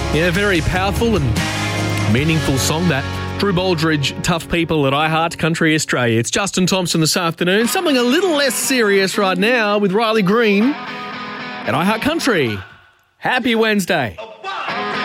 Yeah, very powerful and meaningful song that. Drew Baldridge, Tough People at iHeart Country Australia. It's Justin Thompson this afternoon. Something a little less serious right now with Riley Green at iHeart Country. Happy Wednesday.